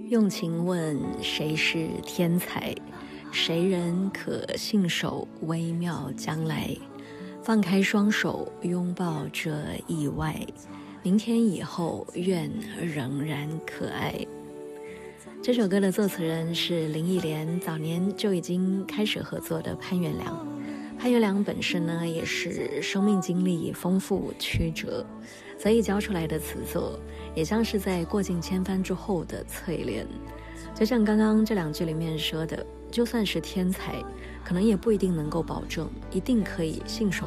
用情问谁是天才，谁人可信手微妙将来？放开双手拥抱这意外，明天以后愿仍然可爱。这首歌的作词人是林忆莲早年就已经开始合作的潘源良。潘源良本身呢也是生命经历丰富曲折，所以交出来的词作也像是在过尽千帆之后的淬炼。就像刚刚这两句里面说的，就算是天才，可能也不一定能够保证一定可以信手